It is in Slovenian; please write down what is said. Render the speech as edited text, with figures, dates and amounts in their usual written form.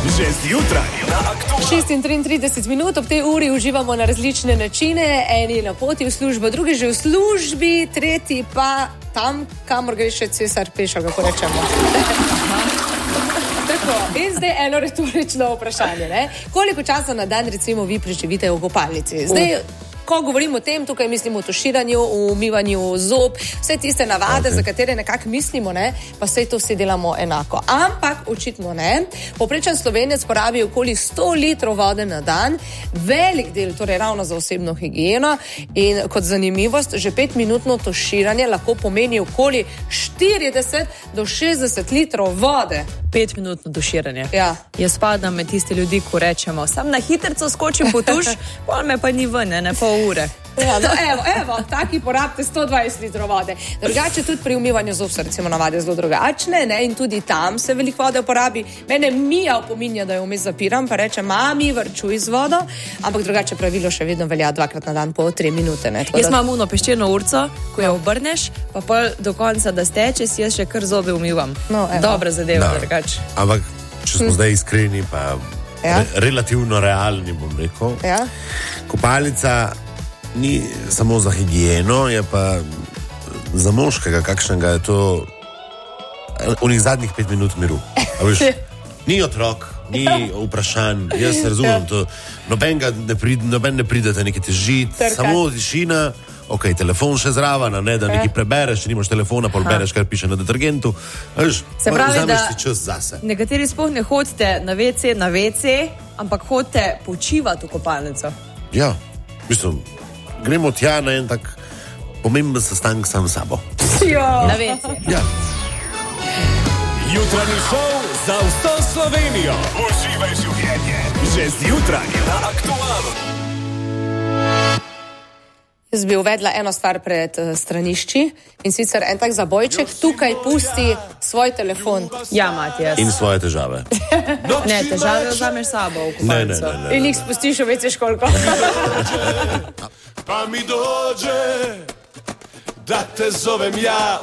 Že zjutraj na Aktualnem. 6:33 minut, ob tej uri uživamo na različne načine. Eni na poti v službo, drugi že v službi, tretji pa tam, kamor gre še cesar pešo, kako rečemo. Tako, in zdaj eno retorično vprašanje. Ne? Koliko časa na dan recimo vi preživite v kopalnici? Zdaj, ko govorimo o tem, tukaj mislimo o tuširanju, o umivanju zob, vse tiste navade, za katere nekako mislimo, ne, pa vse to vsi delamo enako. Ampak očitno ne. Povprečen Slovenec porabi okoli 100 litrov vode na dan, velik del, torej ravno za osebno higieno, in kot zanimivost, že 5-minutno tuširanje lahko pomeni okoli 40 do 60 litrov vode. 5-minutno tuširanje. Ja. Jaz spadam med tiste ljudi, ko rečemo, sam na hitrco skočim po tuš, pol me pa ni ven, ne pol ure. Ja, no, evo, taki porabite 120 litrov vode. Drugače tudi pri umivanju zob so recimo navade zelo drugačne, ne, in tudi tam se veliko vode uporabi. Mene Mija opominja, da jo vmes zapiram, pa reče, mami, vrčuj z vodo, ampak drugače pravilo še vedno velja 2krat na dan po 3 minute. Ne, jaz imam uno peščeno urco, ko jo obrneš, pa pol do konca, da steče, si jaz še kar zobe umivam. No, dobra zadeva, drugače. Ampak, če smo zdaj iskreni, pa relativno realni, bom rekel, kopalnica ni samo za higieno, je pa za moškega, kakšnega je to unih zadnjih 5 minut miru. Ni otrok, ni vprašanj, jaz razumem to. Noben ne pridete nekaj težiti, samo tišina, ok, telefon še zraven, ne, da nekaj prebereš, če nimaš telefona, pol bereš, kar piše na detergentu. Se pravi, vzameš da si čas zase. Nekateri sploh ne hodite na WC, ampak hodite počivati v kopalnico. Ja, mislim, gremo tja na en tak pomemben sestanek sam s sabo. Na WC. Ja. Jutranji šov za vso Slovenijo. Uživaj življenje. Že zjutraj na Aktualnem. Jaz bi uvedla eno stvar pred stranišči, in sicer en tak zabojček, tukaj pusti svoj telefon. Ja, Matijas. In svoje težave. Ne, težave vzameš sabo v kopalnico. Ne. In jih spustiš v WC školko. Pa mi dođe, da te zovem ja.